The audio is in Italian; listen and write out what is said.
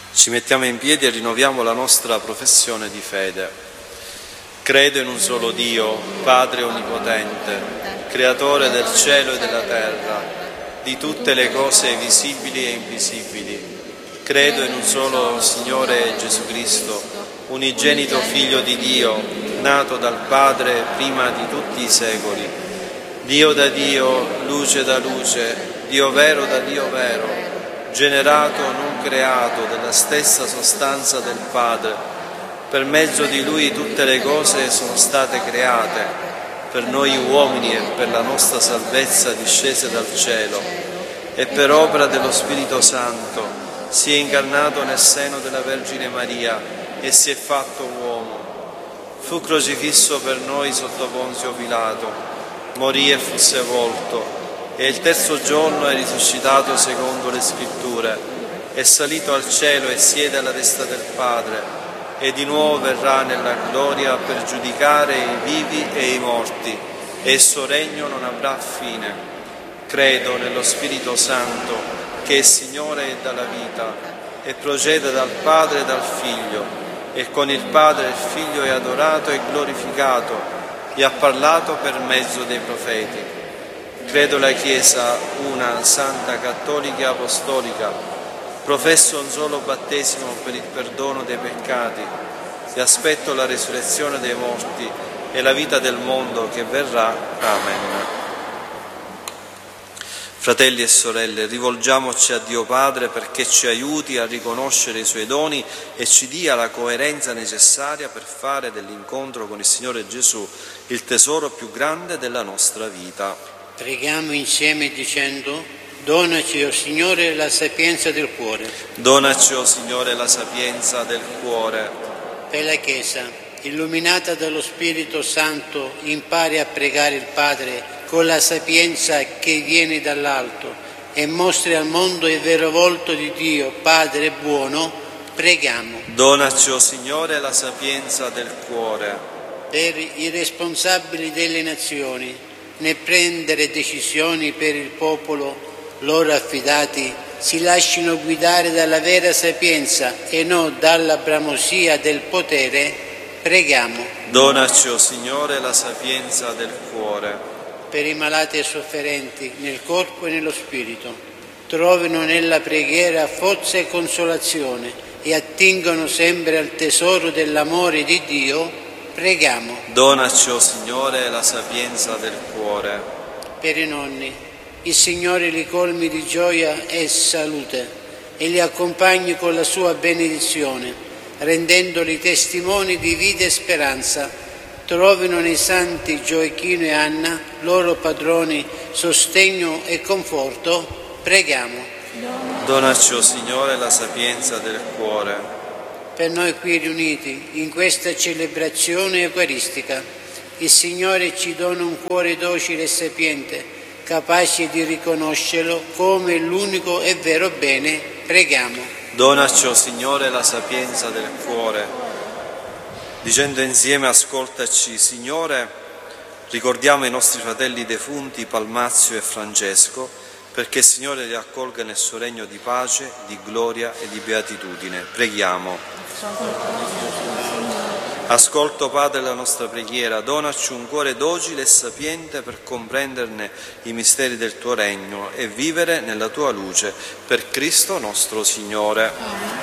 Ci mettiamo in piedi e rinnoviamo la nostra professione di fede. Credo in un solo Dio, Padre Onnipotente, Creatore del cielo e della terra, di tutte le cose visibili e invisibili. Credo in un solo Signore Gesù Cristo, unigenito Figlio di Dio, nato dal Padre prima di tutti i secoli. Dio da Dio, luce da luce, Dio vero da Dio vero, generato, non creato, della stessa sostanza del Padre. Per mezzo di Lui tutte le cose sono state create, per noi uomini e per la nostra salvezza discese dal cielo, e per opera dello Spirito Santo si è incarnato nel seno della Vergine Maria e si è fatto uomo. Fu crocifisso per noi sotto Ponzio Pilato, morì e fu sepolto, e il terzo giorno è risuscitato secondo le Scritture, è salito al cielo e siede alla destra del Padre, e di nuovo verrà nella gloria per giudicare i vivi e i morti, e il suo regno non avrà fine. Credo nello Spirito Santo, che è Signore e dà la vita, e procede dal Padre e dal Figlio, e con il Padre e il Figlio è adorato e glorificato, e ha parlato per mezzo dei profeti. Credo la Chiesa una, santa, cattolica e apostolica, professo un solo battesimo per il perdono dei peccati, e aspetto la resurrezione dei morti e la vita del mondo che verrà. Amen. Fratelli e sorelle, rivolgiamoci a Dio Padre perché ci aiuti a riconoscere i Suoi doni e ci dia la coerenza necessaria per fare dell'incontro con il Signore Gesù il tesoro più grande della nostra vita. Preghiamo insieme dicendo: donaci, o Signore, la sapienza del cuore. Donaci, o Signore, la sapienza del cuore. Per la Chiesa, illuminata dallo Spirito Santo, impari a pregare il Padre con la sapienza che viene dall'alto e mostri al mondo il vero volto di Dio, Padre buono. Preghiamo. Donaci, o Signore, la sapienza del cuore. Per i responsabili delle nazioni, nel prendere decisioni per il popolo loro affidati, si lascino guidare dalla vera sapienza e non dalla bramosia del potere. Preghiamo. Donaci, o Signore, la sapienza del cuore. Per i malati e sofferenti nel corpo e nello spirito, trovino nella preghiera forza e consolazione e attingono sempre al tesoro dell'amore di Dio. Preghiamo. Donaci, o Signore, la sapienza del cuore. Per i nonni, il Signore li colmi di gioia e salute e li accompagni con la sua benedizione, rendendoli testimoni di vita e speranza. Trovino nei santi Gioachino e Anna, loro padroni, sostegno e conforto. Preghiamo. Donaci, o Signore, la sapienza del cuore. Per noi qui riuniti in questa celebrazione eucaristica, il Signore ci dona un cuore docile e sapiente, capace di riconoscerlo come l'unico e vero bene. Preghiamo. Donaci, o Signore, la sapienza del cuore. Dicendo insieme: ascoltaci, Signore, ricordiamo i nostri fratelli defunti Palmazio e Francesco, perché il Signore li accolga nel suo regno di pace, di gloria e di beatitudine. Preghiamo. Ascolto, Padre, la nostra preghiera, donaci un cuore docile e sapiente per comprenderne i misteri del tuo regno e vivere nella tua luce, per Cristo nostro Signore.